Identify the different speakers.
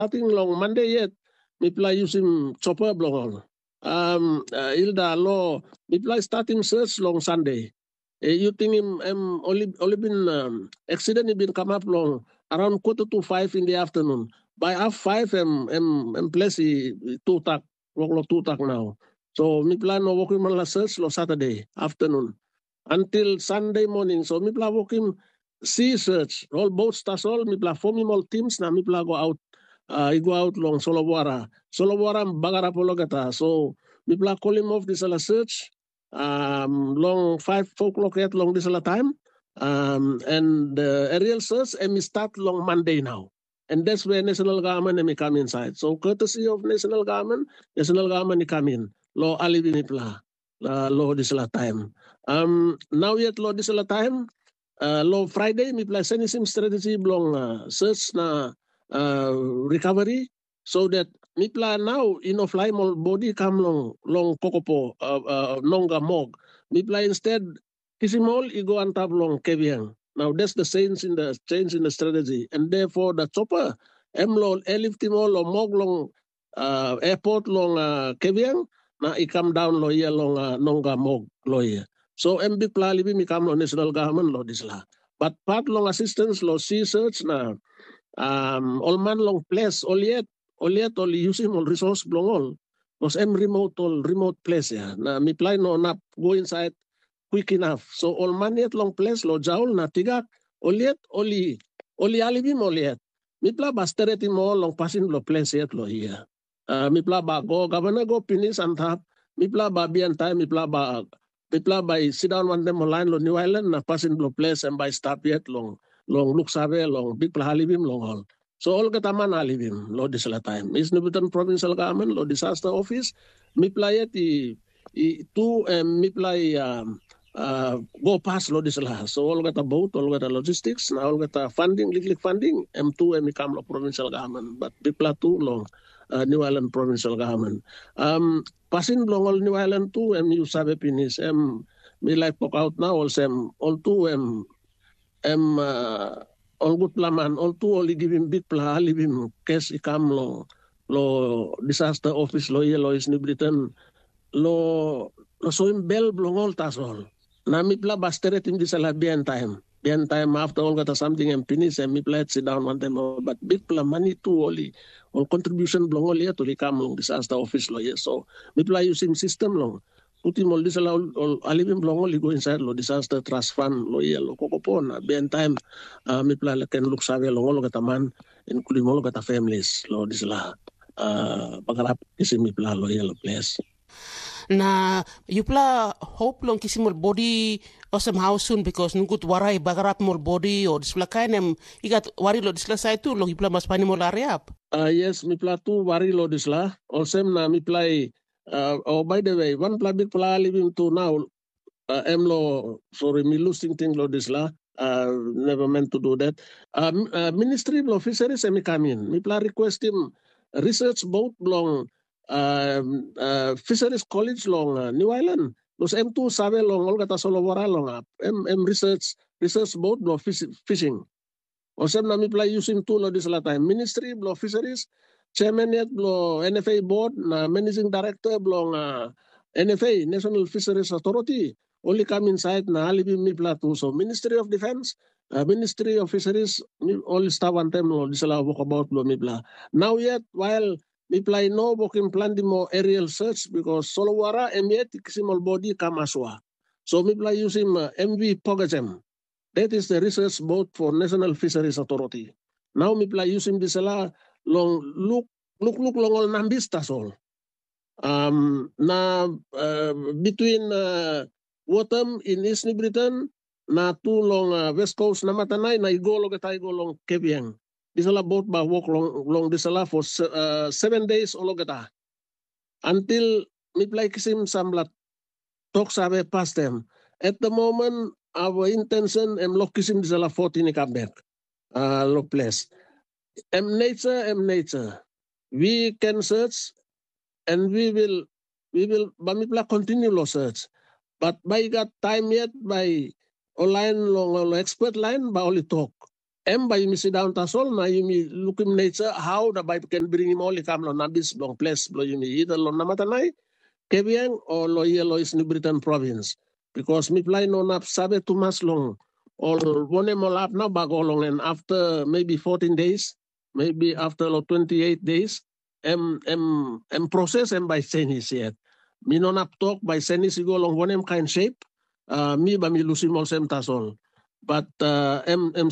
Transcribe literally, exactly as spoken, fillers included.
Speaker 1: starting long Monday yet. Me play using chopper long. Um, uh, Ilda law. Me play starting search long Sunday. Eh, you think him um, only only been um, accident he been come up long around quarter to five in the afternoon. By half five, I'm I'm I'm place two tak work two tak now. So me plan no working on search lo Saturday afternoon until Sunday morning. So me plan working sea search all boats tas all me plan forming all teams na me plan go out. Uh, I go out long Solowara. Solowara bagara pologata. So me plan call him off this la search. Um, long five four o'clock at long this la time. Um, and the aerial search and me start long Monday now. And that's where national government may come inside. So courtesy of national government, national government come in. Law alibi nipla, law this la time. Um, now yet law this la time. Uh, law Friday me play sending some strategy belong uh, search na uh, recovery so that me plan now in of fly mol body come long long kokopo uh, uh, nonga mog. Me play instead kisimol igo antap long keviang. Now that's the change in the change in the strategy, and therefore the chopper emlo eliftimol or moglong uh, airport long uh, keviang na I come down lo ye long uh, nonga mog lo ye. So M B plalibi mi come lo national government lo disla, but part long assistance lo sea search na um all man long place all yet all yet all using all resource long all was M remote all remote place ya na mi play no nap go inside quick enough. So all maniet long place lo jaul na tigak oliet oli oli alibi moliet. Mi pla bastereti mo long passing lo place yet lo here. Uh, mi pla ba go governor go finish and tap. Mi pla ba bian time mi pla ba mi pla by sit down one them line lo New Island na passing lo place and by stop yet long long look sabe long big pla halibim long all. So all kataman halibim lo this la time. Is Nubitan provincial government lo disaster office mi pla yet i i two um, mi pla um, Uh, go past lo disla. So all got a boat, all got a logistics, now all got a funding, liquid funding, M two M come lo provincial government, but Bipla two long uh, New Island provincial government. Um, passing long all New Island two M you sabe pinis M me like pok out now also M all two M M uh, all good plaman all two only give him big pla leave him case ikam lo lo disaster office lo yellow is New Britain lo lo so him bell blong all tas all. Na mi pla basteret in this la bien time. Bien time after all got something and finish and mi pla sit down one time but big pla money too only all contribution belong only to come long disaster office lo yes. So mi pla using system long. Puti all this la all alivim belong only go inside lo disaster trust fund lo ye lo kokopon bien time uh, mi pla can look save long all got man including all got families lo this la uh pagarap kisi mi pla lo ye lo place.
Speaker 2: Na yupla hope long kisi mol body osam how soon because nungut warai bagarap mol body or disla kainem igat wari lo disla sai tu long yupla mas pani mol areap.
Speaker 1: Uh, yes, mi pla tu wari lo disla. Osem na mi play uh, oh by the way, one pla big pla living to now uh, em lo sorry mi losing thing lo disla. Uh, never meant to do that. Uh, uh, Ministry of Fisheries mi come in. Mi pla request him research boat long Um, uh, Fisheries College long uh, New Island. Los M two sabe long all kata solo wara long up. M M research research boat lo fish, fishing. Osem na mi play using two lo this la time. Ministry lo Fisheries, chairman yet lo N F A board na managing director belong uh, N F A National Fisheries Authority. Only come inside na alibi mi pla tu. So Ministry of Defense, uh, Ministry of Fisheries, all staff one time lo this la walk about lo mi pla. Now yet while mi play no bokin plan di mo aerial search because solowara emiet kisimol body kamaswa. So mi play using uh, M V Pogacem. That is the research boat for National Fisheries Authority. Now mi play using this la long look look look long all nambis tasol. Um na uh, between uh, Watam in East New Britain na tu long uh, West Coast na matanay na igolo katay go long Kepiang. Disala boat ba walk long long disala for uh, seven days ologata until mi play kisim samlat talk sabe past them. At the moment our intention em lock kisim disala fourteen come back uh, lo place. Em nature em nature. We can search and we will we will but mi play continue lo search. But by got time yet by online long, long expert line ba only talk. Em by mi sit down tasol na yumi look him nature how the Bible can bring him all come lo nabis long place lo yumi either lo namatanay Kebiang or lo ye lo is New Britain province because mi play no nap sabe too much long or one mo lap na bago long and after maybe fourteen days maybe after lo twenty-eight days em em em process em by senis yet mi no nap talk by senis go long one em kind shape uh, mi ba mi lusimol sem tasol but uh, em em